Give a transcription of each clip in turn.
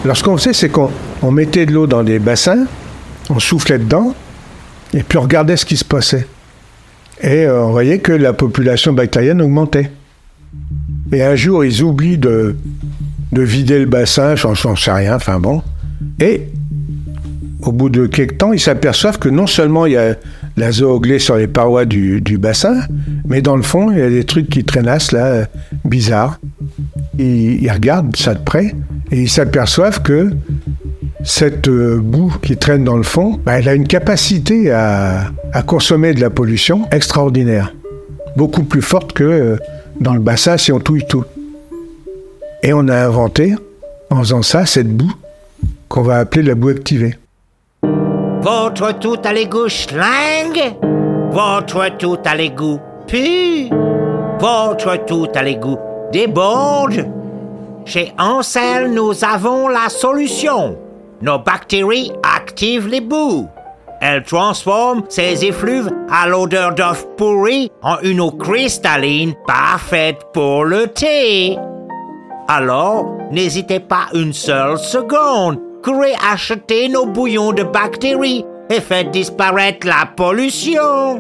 Alors ce qu'on faisait, c'est qu'on mettait de l'eau dans des bassins, on soufflait dedans, et puis on regardait ce qui se passait. Et on voyait que la population bactérienne augmentait. Et un jour, ils oublient de vider le bassin, j'en sais rien, enfin bon. Et au bout de quelques temps, ils s'aperçoivent que non seulement il y a la zooglée sur les parois du bassin, mais dans le fond, il y a des trucs qui traînassent là, bizarres. Ils regardent ça de près et ils s'aperçoivent que cette boue qui traîne dans le fond, elle a une capacité à consommer de la pollution extraordinaire. Beaucoup plus forte que dans le bassin si on touille tout. Et on a inventé, en faisant ça, cette boue qu'on va appeler la boue activée. Votre tout à l'égout schlingue, votre tout à l'égout pue, votre tout à l'égout déborde. Chez Ansel, nous avons la solution. Nos bactéries activent les boues. Elles transforment ces effluves à l'odeur d'œuf pourri en une eau cristalline parfaite pour le thé. Alors, n'hésitez pas une seule seconde. Courez acheter nos bouillons de bactéries et faites disparaître la pollution.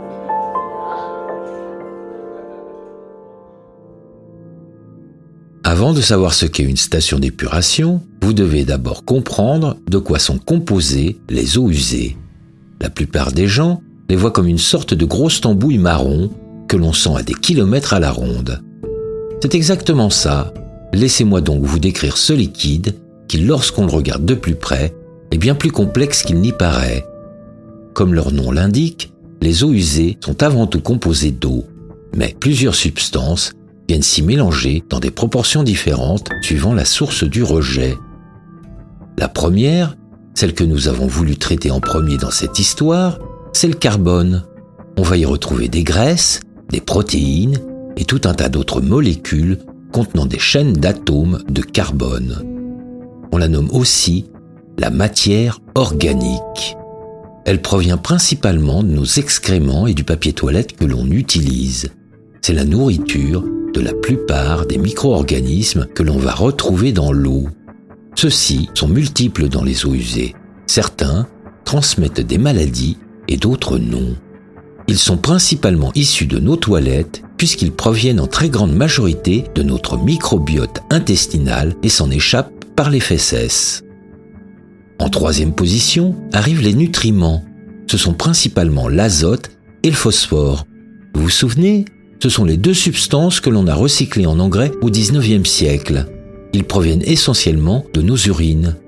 Avant de savoir ce qu'est une station d'épuration, vous devez d'abord comprendre de quoi sont composées les eaux usées. La plupart des gens les voient comme une sorte de grosse tambouille marron que l'on sent à des kilomètres à la ronde. C'est exactement ça. Laissez-moi donc vous décrire ce liquide qui, lorsqu'on le regarde de plus près, est bien plus complexe qu'il n'y paraît. Comme leur nom l'indique, les eaux usées sont avant tout composées d'eau, mais plusieurs substances viennent s'y mélanger dans des proportions différentes suivant la source du rejet. La première, celle que nous avons voulu traiter en premier dans cette histoire, c'est le carbone. On va y retrouver des graisses, des protéines et tout un tas d'autres molécules contenant des chaînes d'atomes de carbone. On la nomme aussi la matière organique. Elle provient principalement de nos excréments et du papier toilette que l'on utilise. C'est la nourriture de la plupart des micro-organismes que l'on va retrouver dans l'eau. Ceux-ci sont multiples dans les eaux usées. Certains transmettent des maladies et d'autres non. Ils sont principalement issus de nos toilettes puisqu'ils proviennent en très grande majorité de notre microbiote intestinal et s'en échappent par les fesses. En troisième position arrivent les nutriments. Ce sont principalement l'azote et le phosphore. Vous vous souvenez ? Ce sont les deux substances que l'on a recyclées en engrais au XIXe siècle. Ils proviennent essentiellement de nos urines.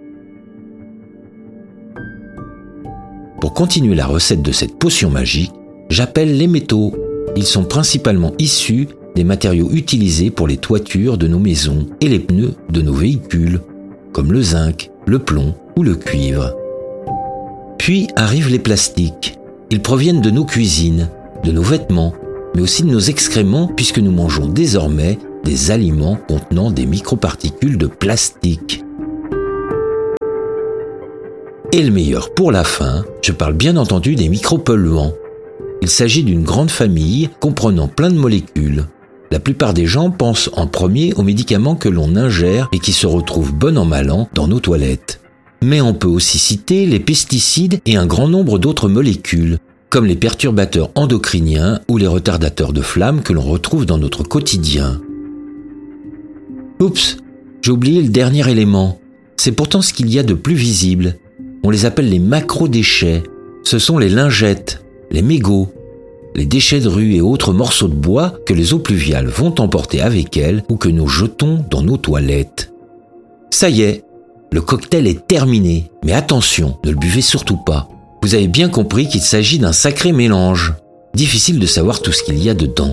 Pour continuer la recette de cette potion magique, j'appelle les métaux. Ils sont principalement issus des matériaux utilisés pour les toitures de nos maisons et les pneus de nos véhicules, comme le zinc, le plomb ou le cuivre. Puis arrivent les plastiques. Ils proviennent de nos cuisines, de nos vêtements, mais aussi de nos excréments puisque nous mangeons désormais des aliments contenant des microparticules de plastique. Et le meilleur pour la fin, je parle bien entendu des micropolluants. Il s'agit d'une grande famille comprenant plein de molécules. La plupart des gens pensent en premier aux médicaments que l'on ingère et qui se retrouvent bon an mal an dans nos toilettes. Mais on peut aussi citer les pesticides et un grand nombre d'autres molécules, comme les perturbateurs endocriniens ou les retardateurs de flamme que l'on retrouve dans notre quotidien. Oups, j'ai oublié le dernier élément. C'est pourtant ce qu'il y a de plus visible. On les appelle les macrodéchets. Ce sont les lingettes, les mégots, les déchets de rue et autres morceaux de bois que les eaux pluviales vont emporter avec elles ou que nous jetons dans nos toilettes. Ça y est, le cocktail est terminé. Mais attention, ne le buvez surtout pas. Vous avez bien compris qu'il s'agit d'un sacré mélange. Difficile de savoir tout ce qu'il y a dedans.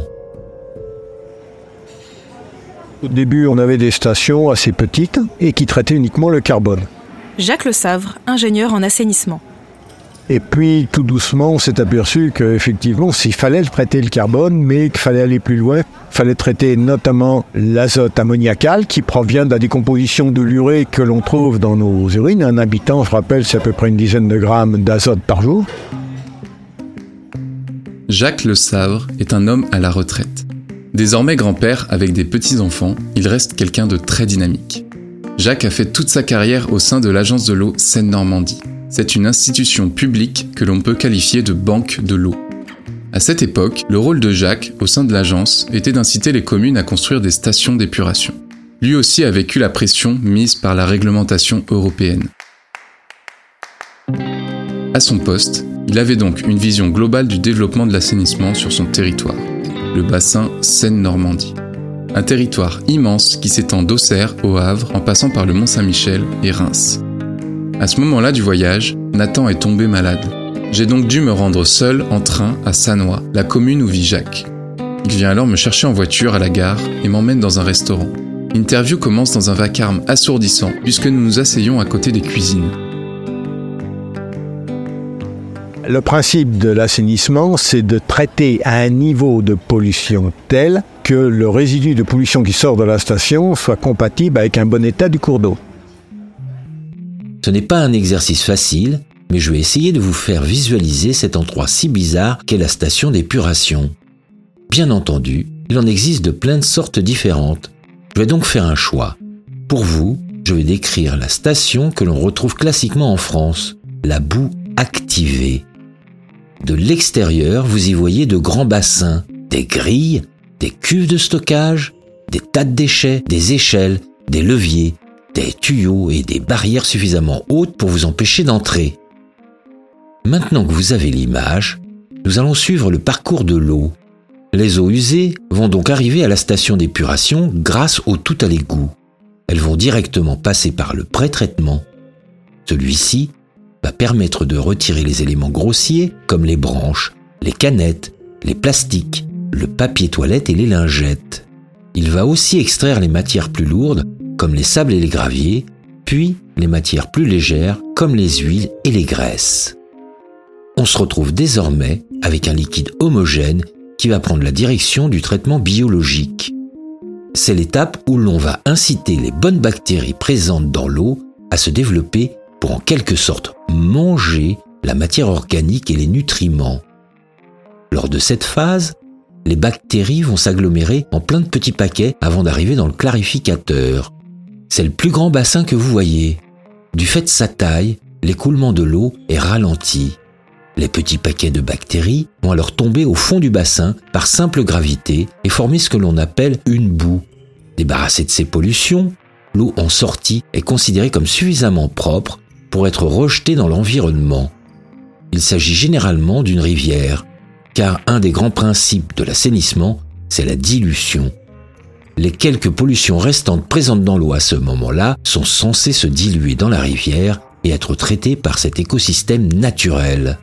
Au début, on avait des stations assez petites et qui traitaient uniquement le carbone. Jacques Le Savre, ingénieur en assainissement. Et puis, tout doucement, on s'est aperçu qu'effectivement, s'il fallait traiter le carbone, mais qu'il fallait aller plus loin, il fallait traiter notamment l'azote ammoniacal qui provient de la décomposition de l'urée que l'on trouve dans nos urines. Un habitant, je rappelle, c'est à peu près une dizaine de grammes d'azote par jour. Jacques Le Savre est un homme à la retraite. Désormais grand-père avec des petits-enfants, il reste quelqu'un de très dynamique. Jacques a fait toute sa carrière au sein de l'agence de l'eau Seine-Normandie. C'est une institution publique que l'on peut qualifier de banque de l'eau. À cette époque, le rôle de Jacques, au sein de l'agence, était d'inciter les communes à construire des stations d'épuration. Lui aussi a vécu la pression mise par la réglementation européenne. À son poste, il avait donc une vision globale du développement de l'assainissement sur son territoire, le bassin Seine-Normandie. Un territoire immense qui s'étend d'Auxerre au Havre en passant par le Mont-Saint-Michel et Reims. À ce moment-là du voyage, Nathan est tombé malade. J'ai donc dû me rendre seul en train à Sannois, la commune où vit Jacques. Il vient alors me chercher en voiture à la gare et m'emmène dans un restaurant. L'interview commence dans un vacarme assourdissant puisque nous nous asseyons à côté des cuisines. Le principe de l'assainissement, c'est de traiter à un niveau de pollution tel que le résidu de pollution qui sort de la station soit compatible avec un bon état du cours d'eau. Ce n'est pas un exercice facile, mais je vais essayer de vous faire visualiser cet endroit si bizarre qu'est la station d'épuration. Bien entendu, il en existe de plein de sortes différentes. Je vais donc faire un choix. Pour vous, je vais décrire la station que l'on retrouve classiquement en France, la boue activée. De l'extérieur, vous y voyez de grands bassins, des grilles, des cuves de stockage, des tas de déchets, des échelles, des leviers, des tuyaux et des barrières suffisamment hautes pour vous empêcher d'entrer. Maintenant que vous avez l'image, nous allons suivre le parcours de l'eau. Les eaux usées vont donc arriver à la station d'épuration grâce au tout à l'égout. Elles vont directement passer par le pré-traitement. Celui-ci va permettre de retirer les éléments grossiers comme les branches, les canettes, les plastiques, le papier toilette et les lingettes. Il va aussi extraire les matières plus lourdes comme les sables et les graviers, puis les matières plus légères comme les huiles et les graisses. On se retrouve désormais avec un liquide homogène qui va prendre la direction du traitement biologique. C'est l'étape où l'on va inciter les bonnes bactéries présentes dans l'eau à se développer pour en quelque sorte manger la matière organique et les nutriments. Lors de cette phase, les bactéries vont s'agglomérer en plein de petits paquets avant d'arriver dans le clarificateur. C'est le plus grand bassin que vous voyez. Du fait de sa taille, l'écoulement de l'eau est ralenti. Les petits paquets de bactéries vont alors tomber au fond du bassin par simple gravité et former ce que l'on appelle une boue. Débarrassée de ces pollutions, l'eau en sortie est considérée comme suffisamment propre pour être rejetée dans l'environnement. Il s'agit généralement d'une rivière, car un des grands principes de l'assainissement, c'est la dilution. Les quelques pollutions restantes présentes dans l'eau à ce moment-là sont censées se diluer dans la rivière et être traitées par cet écosystème naturel.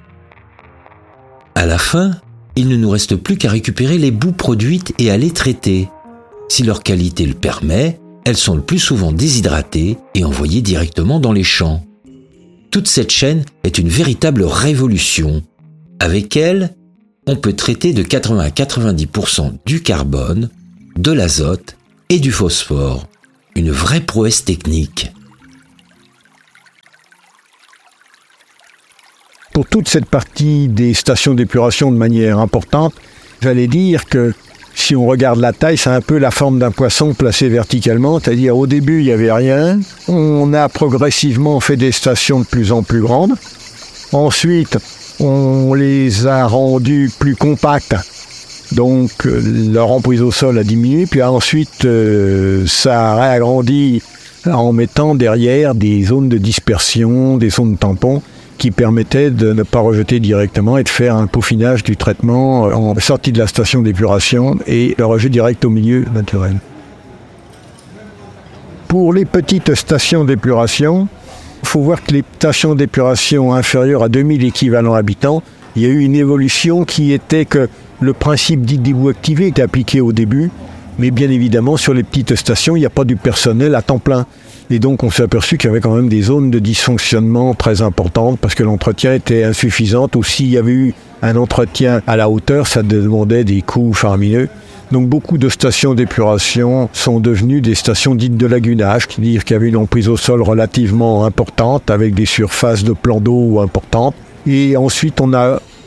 À la fin, il ne nous reste plus qu'à récupérer les boues produites et à les traiter. Si leur qualité le permet, elles sont le plus souvent déshydratées et envoyées directement dans les champs. Toute cette chaîne est une véritable révolution. Avec elle, on peut traiter de 80 à 90% du carbone, de l'azote et du phosphore. Une vraie prouesse technique. Pour toute cette partie des stations d'épuration de manière importante, j'allais dire que si on regarde la taille, c'est un peu la forme d'un poisson placé verticalement, c'est-à-dire au début il n'y avait rien, on a progressivement fait des stations de plus en plus grandes, ensuite on les a rendues plus compactes, donc leur emprise au sol a diminué, puis ensuite ça a réagrandi en mettant derrière des zones de dispersion, des zones tampons, qui permettait de ne pas rejeter directement et de faire un peaufinage du traitement en sortie de la station d'épuration et le rejet direct au milieu naturel. Pour les petites stations d'épuration, il faut voir que les stations d'épuration inférieures à 2000 équivalents habitants, il y a eu une évolution qui était que le principe dit d'égout activé était appliqué au début, mais bien évidemment sur les petites stations, il n'y a pas du personnel à temps plein. Et donc on s'est aperçu qu'il y avait quand même des zones de dysfonctionnement très importantes parce que l'entretien était insuffisant. Ou s'il y avait eu un entretien à la hauteur, ça demandait des coûts faramineux. Donc beaucoup de stations d'épuration sont devenues des stations dites de lagunage, c'est-à-dire qu'il y avait une emprise au sol relativement importante avec des surfaces de plans d'eau importantes. Et ensuite on a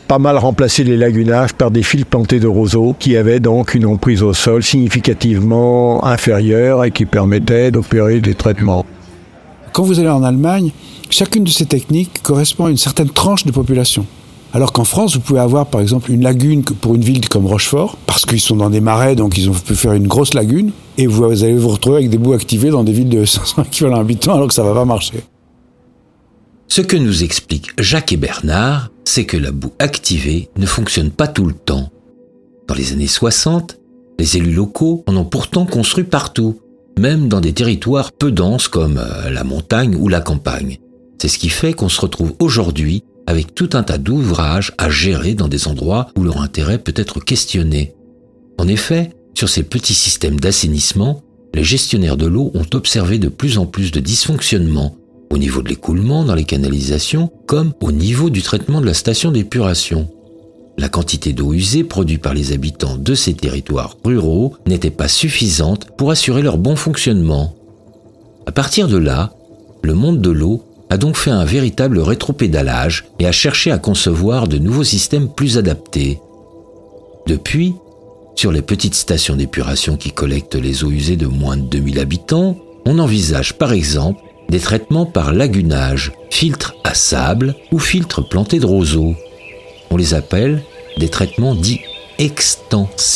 pas mal remplacé les lagunages par des fils plantés de roseaux qui avaient donc une emprise au sol significativement inférieure et qui permettaient d'opérer des traitements. Quand vous allez en Allemagne, chacune de ces techniques correspond à une certaine tranche de population. Alors qu'en France, vous pouvez avoir par exemple une lagune pour une ville comme Rochefort, parce qu'ils sont dans des marais, donc ils ont pu faire une grosse lagune, et vous allez vous retrouver avec des boues activées dans des villes de 500 équivalents habitants, alors que ça ne va pas marcher. Ce que nous expliquent Jacques et Bernard, c'est que la boue activée ne fonctionne pas tout le temps. Dans les années 60, les élus locaux en ont pourtant construit partout, même dans des territoires peu denses comme la montagne ou la campagne. C'est ce qui fait qu'on se retrouve aujourd'hui avec tout un tas d'ouvrages à gérer dans des endroits où leur intérêt peut être questionné. En effet, sur ces petits systèmes d'assainissement, les gestionnaires de l'eau ont observé de plus en plus de dysfonctionnements au niveau de l'écoulement dans les canalisations comme au niveau du traitement de la station d'épuration. La quantité d'eau usée produite par les habitants de ces territoires ruraux n'était pas suffisante pour assurer leur bon fonctionnement. À partir de là, le monde de l'eau a donc fait un véritable rétropédalage et a cherché à concevoir de nouveaux systèmes plus adaptés. Depuis, sur les petites stations d'épuration qui collectent les eaux usées de moins de 2000 habitants, on envisage par exemple des traitements par lagunage, filtres à sable ou filtres plantés de roseaux. On les appelle des traitements dits extensifs.